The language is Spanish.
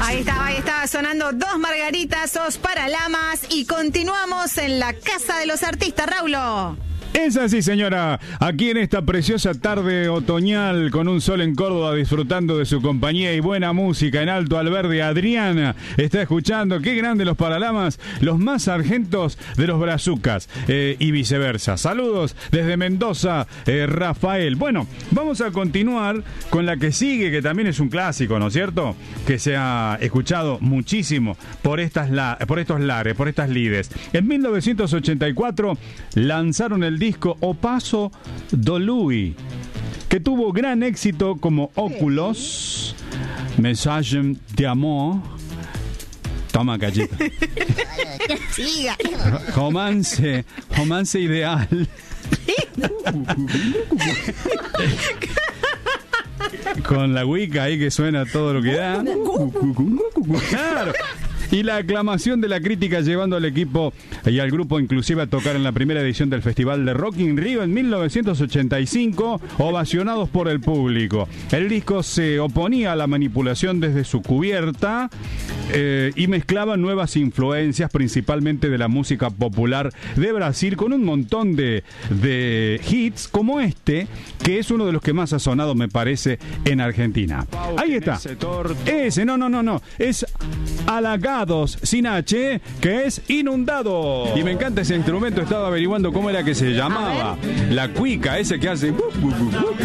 Ahí estaba sonando Dos Margaritazos para Lamas y continuamos en la Casa de los Artistas, Raulo. Es así, señora. Aquí en esta preciosa tarde otoñal con un sol en Córdoba, disfrutando de su compañía y buena música en Alto Alverde, Adriana está escuchando. Qué grande los Paralamas, los más sargentos de los brazucas y viceversa. Saludos desde Mendoza, Rafael. Bueno, vamos a continuar con la que sigue, que también es un clásico, ¿no es cierto? Que se ha escuchado muchísimo por estos lares, por estas lides. En 1984 lanzaron el disco O Paso do Lui, que tuvo gran éxito como Óculos, Message de Amor, toma galleta, Romance Ideal, con la Wicca ahí que suena todo lo que da. Claro. Y la aclamación de la crítica, llevando al equipo y al grupo inclusive a tocar en la primera edición del Festival de Rock in Rio en 1985, ovacionados por el público. El disco se oponía a la manipulación desde su cubierta y mezclaba nuevas influencias, principalmente de la música popular de Brasil, con un montón de hits como este, que es uno de los que más ha sonado, me parece, en Argentina. Ahí está. Ese, no. Es Halagados sin H, que es Inundado. Y me encanta ese instrumento, estaba averiguando cómo era que se llamaba. La cuica, ese que hace